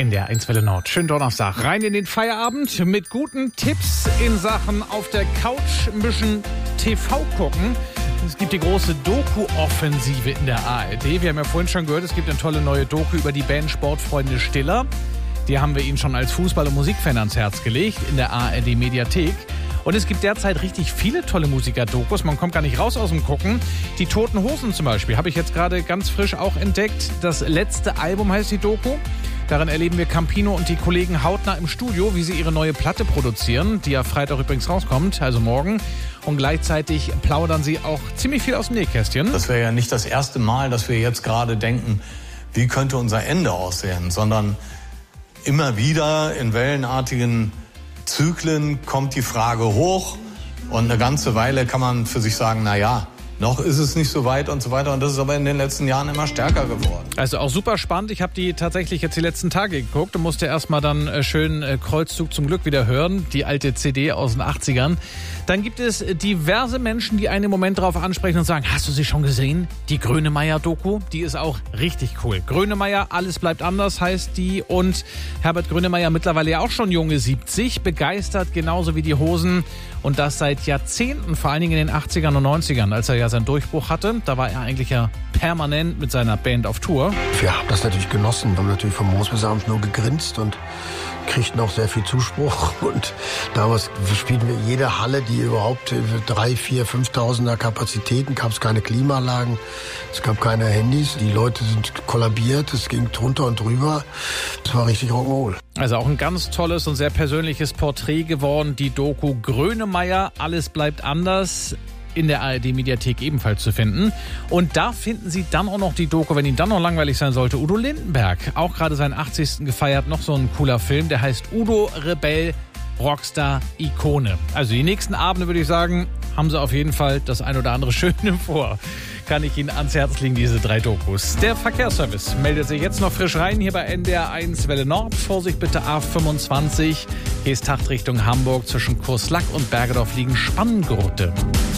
In der 1 Welle Nord. Schönen Donnerstag. Rein in den Feierabend mit guten Tipps in Sachen auf der Couch ein bisschen TV gucken. Es gibt die große Doku-Offensive in der ARD. Wir haben ja vorhin schon gehört, es gibt eine tolle neue Doku über die Band Sportfreunde Stiller. Die haben wir Ihnen schon als Fußball- und Musikfan ans Herz gelegt in der ARD-Mediathek. Und es gibt derzeit richtig viele tolle Musiker-Dokus. Man kommt gar nicht raus aus dem Gucken. Die Toten Hosen zum Beispiel habe ich jetzt gerade ganz frisch auch entdeckt. Das letzte Album heißt die Doku. Darin erleben wir Campino und die Kollegen hautnah im Studio, wie sie ihre neue Platte produzieren, die ja Freitag übrigens rauskommt, also morgen. Und gleichzeitig plaudern sie auch ziemlich viel aus dem Nähkästchen. Das wäre ja nicht das erste Mal, dass wir jetzt gerade denken, wie könnte unser Ende aussehen, sondern immer wieder in wellenartigen Zyklen kommt die Frage hoch und eine ganze Weile kann man für sich sagen, na ja, noch ist es nicht so weit und so weiter. Und das ist aber in den letzten Jahren immer stärker geworden. Also auch super spannend. Ich habe die tatsächlich jetzt die letzten Tage geguckt und musste erstmal dann schön Kreuzzug zum Glück wieder hören. Die alte CD aus den 80ern. Dann gibt es diverse Menschen, die einen im Moment darauf ansprechen und sagen, hast du sie schon gesehen? Die Grönemeyer-Doku, die ist auch richtig cool. Grönemeyer, alles bleibt anders heißt die. Und Herbert Grönemeyer, mittlerweile ja auch schon junge 70, begeistert genauso wie die Hosen. Und das seit Jahrzehnten, vor allen Dingen in den 80ern und 90ern, als er ja seinen Durchbruch hatte. Da war er eigentlich ja permanent mit seiner Band auf Tour. Wir haben das natürlich genossen. Wir haben natürlich vom Moos bis abends nur gegrinst und kriegten auch sehr viel Zuspruch. Und damals spielten wir jede Halle, die überhaupt 3.000, 4.000, 5.000er Kapazitäten, gab es keine Klimaanlagen, es gab keine Handys. Die Leute sind kollabiert, es ging drunter und drüber. Es war richtig Rock'n'Roll. Also auch ein ganz tolles und sehr persönliches Porträt geworden. Die Doku Grönemeyer, alles bleibt anders. In der ARD-Mediathek ebenfalls zu finden. Und da finden Sie dann auch noch die Doku, wenn Ihnen dann noch langweilig sein sollte, Udo Lindenberg. Auch gerade seinen 80. gefeiert, noch so ein cooler Film, der heißt Udo Rebell, Rockstar, Ikone. Also die nächsten Abende, würde ich sagen, haben Sie auf jeden Fall das ein oder andere Schöne vor. Kann ich Ihnen ans Herz legen, diese 3 Dokus. Der Verkehrsservice meldet sich jetzt noch frisch rein, hier bei NDR 1 Welle Nord. Vorsicht bitte A25. Hier ist Tachtrichtung Hamburg. Zwischen Kurslack und Bergedorf liegen Spanngurte.